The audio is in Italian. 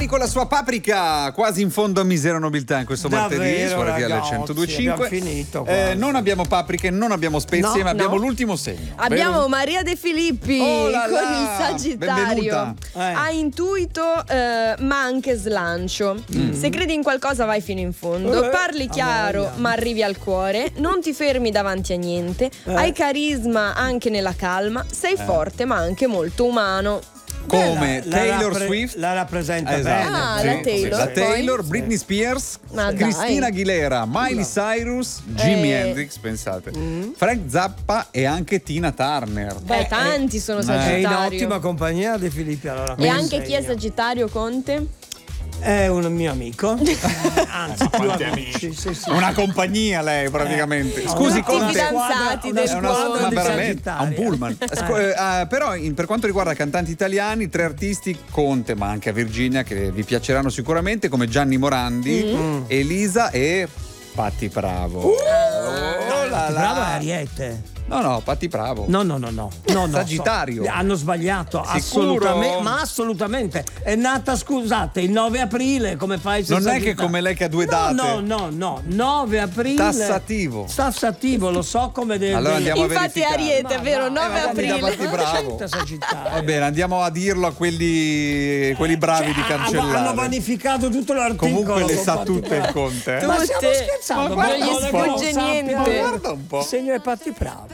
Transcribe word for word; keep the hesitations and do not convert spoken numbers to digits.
Con la sua Paprika quasi in fondo a misera nobiltà in questo martedì su R T L centodue e cinque. Finito, eh, non abbiamo paprike, non abbiamo spezie, no, ma abbiamo no. l'ultimo segno. Abbiamo vero? Maria De Filippi Oh là con là, il Sagittario. benvenuta. Eh. Ha intuito, eh, ma anche slancio. Mm. Se credi in qualcosa, vai fino in fondo. Eh, Parli chiaro, amore. ma arrivi al cuore. Non ti fermi davanti a niente. Eh. Hai carisma anche nella calma. Sei Eh. forte, ma anche molto umano. Come Beh, la- Taylor la rappre- Swift la rappresenta esatto. bene. Ah, Sì, la sì, Taylor, la poi? Taylor, Britney Spears, Ma Christina dai. Aguilera, Miley Cyrus, Jimi Eh. Hendrix, pensate, Frank Zappa e anche Tina Turner. Beh, tanti sono eh. È in Sagittario. ottima compagnia De Filippi, allora. E anche segno. chi è Sagittario, Conte? È un mio amico. Anzi, più Quanti amici. amici? Sì, sì. Una compagnia lei praticamente. Eh, Scusi, una- Tutti i Conte. fidanzati una del È una squadra ma di veramente ha un Sagittaria. pullman. Scu- eh, ah, però in- per quanto riguarda cantanti italiani, tre artisti, Conte, ma anche a Virginia, che vi piaceranno sicuramente, come Gianni Morandi, Elisa e Patti Bravo. Oh là là. Bravo è Ariete. No, no, Patti Bravo. No, no, no, no. no, no Sagittario. so- hanno sbagliato, Sicuro? assolutamente. Ma assolutamente. È nata, scusate, il nove aprile, come fai se Non è Sagittario? che come lei che ha due No, date. No, no, no, nove aprile. Tassativo. Tassativo, lo so come deve. Allora andiamo a Infatti è verificare. Ariete, è vero, Ma nove va, Patti da aprile. Patti Bravo. Gente Sagittario. Va bene, andiamo a dirlo a quelli, quelli bravi Cioè, di hanno- cancellare. hanno vanificato tutto l'articolo. Comunque le con sa Patti tutte il Bravo. Conte. Ma Tutte. stiamo scherzando? Ma guarda Non gli un po'. sfugge niente. Ma guarda un po'. Segno è Patti Bravo.